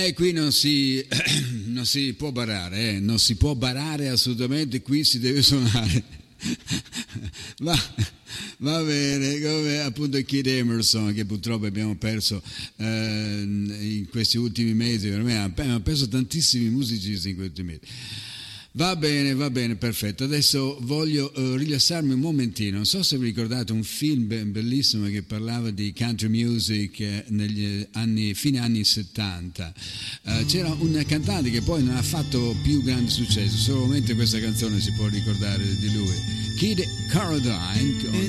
Qui non si, non si può barare, non si può barare assolutamente, qui si deve suonare. Va bene, come appunto Kid Emerson, che purtroppo abbiamo perso in questi ultimi mesi, per me abbiamo perso tantissimi musicisti in questi mesi. Va bene, perfetto. Adesso voglio rilassarmi un momentino. Non so se vi ricordate un film bellissimo che parlava di country music negli fine anni 70. C'era un cantante che poi non ha fatto più grande successo, solamente questa canzone si può ricordare di lui, Kid Caradine, con